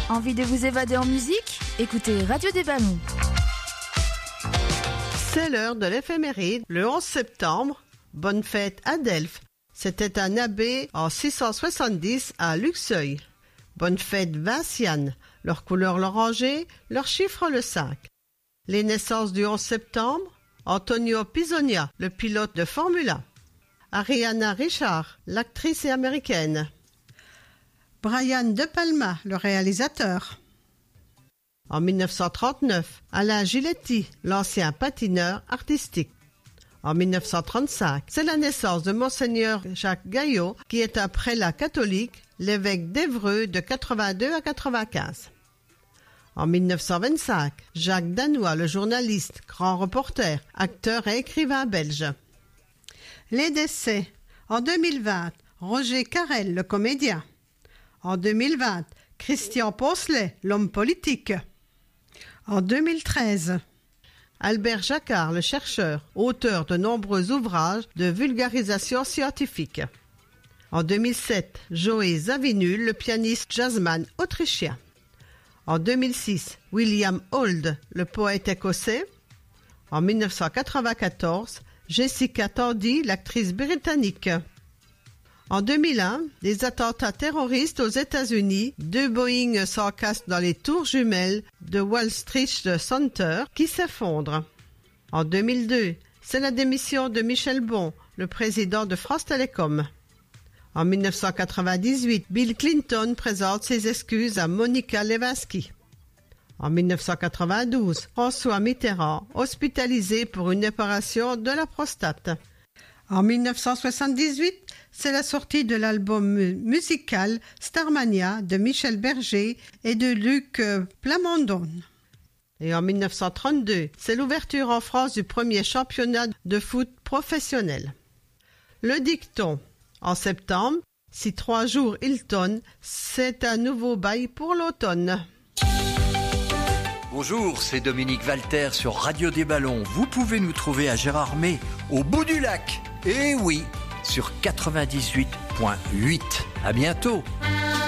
Envie de vous évader en musique? Écoutez Radio des Ballons. C'est l'heure de l'éphéméride. Le 11 septembre, bonne fête à Delphes. C'était un abbé en 670 à Luxeuil. Bonne fête Vinciane. Leur couleur l'oranger, leur chiffre le 5. Les naissances du 11 septembre, Antonio Pisonia, le pilote de Formule 1. Ariana Richard, l'actrice américaine. Brian De Palma, le réalisateur. En 1939, Alain Giletti, l'ancien patineur artistique. En 1935, c'est la naissance de Monseigneur Jacques Gaillot, qui est un prélat catholique, l'évêque d'Évreux de 82 à 95. En 1925, Jacques Danois, le journaliste, grand reporter, acteur et écrivain belge. Les décès. En 2020, Roger Carrel, le comédien. En 2020, Christian Poncelet, l'homme politique. En 2013, Albert Jacquard, le chercheur, auteur de nombreux ouvrages de vulgarisation scientifique. En 2007, Joey Zawinul, le pianiste jazzman autrichien. En 2006, William Auld, le poète écossais. En 1994, Jessica Tandy, l'actrice britannique. En 2001, des attentats terroristes aux États-Unis, 2 Boeing s'encassent dans les tours jumelles de Wall Street Center qui s'effondrent. En 2002, c'est la démission de Michel Bon, le président de France Télécom. En 1998, Bill Clinton présente ses excuses à Monica Lewinsky. En 1992, François Mitterrand, hospitalisé pour une opération de la prostate. En 1978, c'est la sortie de l'album musical Starmania de Michel Berger et de Luc Plamondon. Et en 1932, c'est l'ouverture en France du premier championnat de foot professionnel. Le dicton. En septembre, si 3 jours il tonne, c'est un nouveau bail pour l'automne. Bonjour, c'est Dominique Valter sur Radio des Ballons. Vous pouvez nous trouver à Gérardmer, au bout du lac. Et oui, sur 98.8. À bientôt.